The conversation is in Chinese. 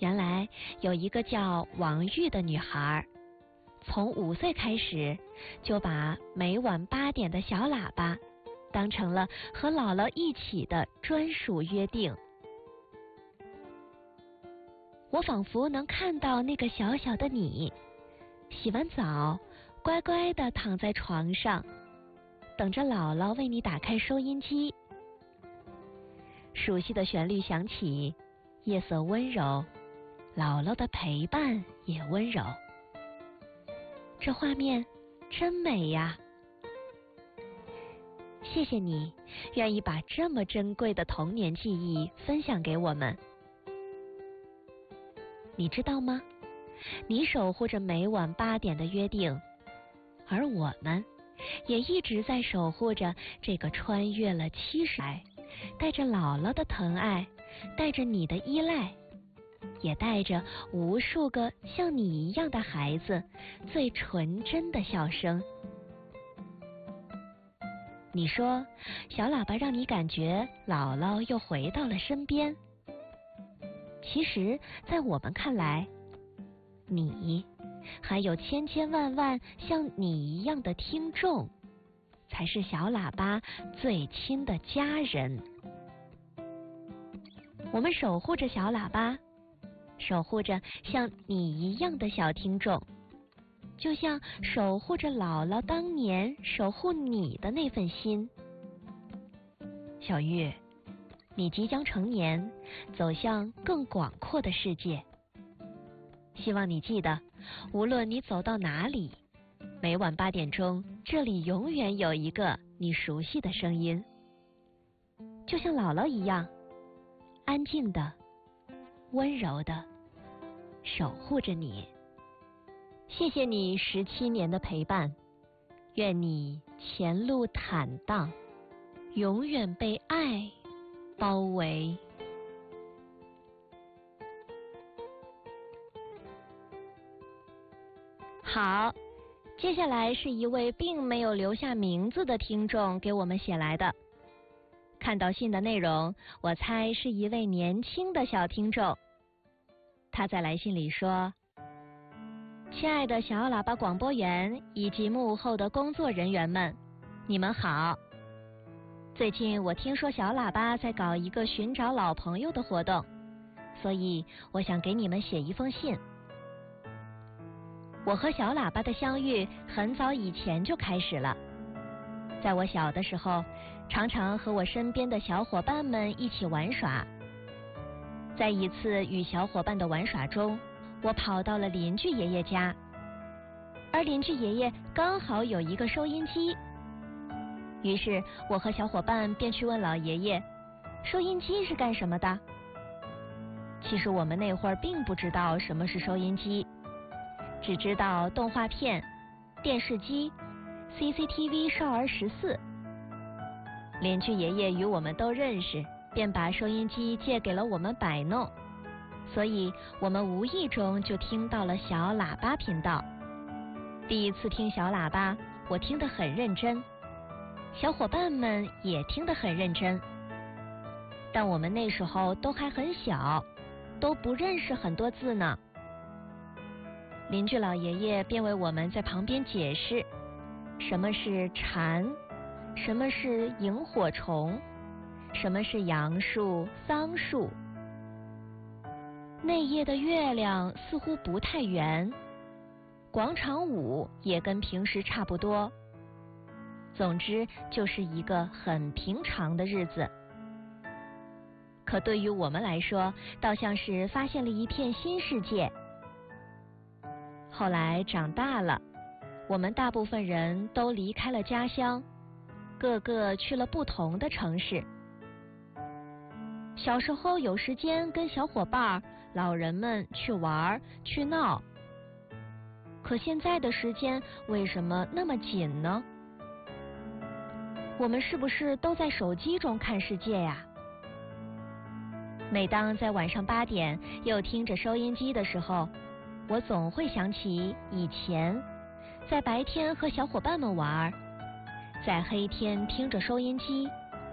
原来有一个叫王玉的女孩，从5岁开始就把每晚8点的小喇叭当成了和姥姥一起的专属约定。我仿佛能看到那个小小的你，洗完澡，乖乖地躺在床上，等着姥姥为你打开收音机。熟悉的旋律响起，夜色温柔，姥姥的陪伴也温柔。这画面真美呀！谢谢你愿意把这么珍贵的童年记忆分享给我们。你知道吗？你守护着每晚8点的约定，而我们也一直在守护着这个穿越了70载，带着姥姥的疼爱，带着你的依赖，也带着无数个像你一样的孩子最纯真的笑声。你说，小喇叭让你感觉姥姥又回到了身边。其实，在我们看来，你还有千千万万像你一样的听众，才是小喇叭最亲的家人。我们守护着小喇叭，守护着像你一样的小听众，就像守护着姥姥当年守护你的那份心。小玉，你即将成年，走向更广阔的世界。希望你记得，无论你走到哪里，每晚8点钟，这里永远有一个你熟悉的声音，就像姥姥一样，安静的、温柔的守护着你。谢谢你17年的陪伴，愿你前路坦荡，永远被爱包围。好，接下来是一位并没有留下名字的听众给我们写来的。看到信的内容，我猜是一位年轻的小听众。他在来信里说：亲爱的小喇叭广播员以及幕后的工作人员们，你们好。最近我听说小喇叭在搞一个寻找老朋友的活动，所以我想给你们写一封信。我和小喇叭的相遇很早以前就开始了。在我小的时候，常常和我身边的小伙伴们一起玩耍。在一次与小伙伴的玩耍中，我跑到了邻居爷爷家，而邻居爷爷刚好有一个收音机。于是我和小伙伴便去问老爷爷，收音机是干什么的？其实我们那会儿并不知道什么是收音机，只知道动画片、电视机、CCTV 少儿14。邻居爷爷与我们都认识，便把收音机借给了我们摆弄，所以我们无意中就听到了小喇叭频道。第一次听小喇叭，我听得很认真，小伙伴们也听得很认真，但我们那时候都还很小，都不认识很多字呢。邻居老爷爷便为我们在旁边解释什么是蝉，什么是萤火虫，什么是杨树、桑树。那夜的月亮似乎不太圆，广场舞也跟平时差不多。总之就是一个很平常的日子。可对于我们来说，倒像是发现了一片新世界。后来长大了，我们大部分人都离开了家乡，个个去了不同的城市。小时候有时间跟小伙伴、老人们去玩去闹，可现在的时间为什么那么紧呢？我们是不是都在手机中看世界呀？每当在晚上8点又听着收音机的时候，我总会想起以前在白天和小伙伴们玩，在黑天听着收音机